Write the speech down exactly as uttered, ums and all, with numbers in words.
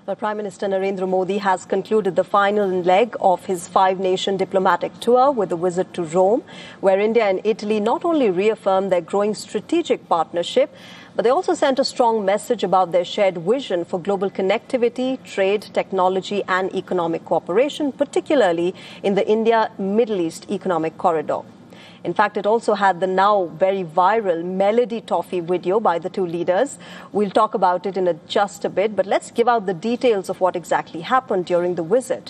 Well, Prime Minister Narendra Modi has concluded the final leg of his five-nation diplomatic tour with a visit to Rome, where India and Italy not only reaffirmed their growing strategic partnership, but they also sent a strong message about their shared vision for global connectivity, trade, technology and economic cooperation, particularly in the India-Middle East Economic Corridor. In fact, it also had the now very viral Melody Toffee video by the two leaders. We'll talk about it in a, just a bit, but let's give out the details of what exactly happened during the visit.